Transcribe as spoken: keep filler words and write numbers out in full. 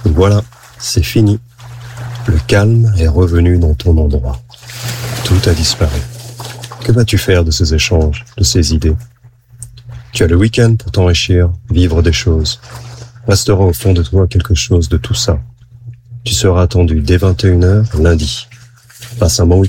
Voilà, c'est fini. Le calme est revenu dans ton endroit. Tout a disparu. Que vas-tu faire de ces échanges, de ces idées ? Tu as le week-end pour t'enrichir, vivre des choses. Restera au fond de toi quelque chose de tout ça. Tu seras attendu dès vingt et une heures lundi. Passe un bon week-end.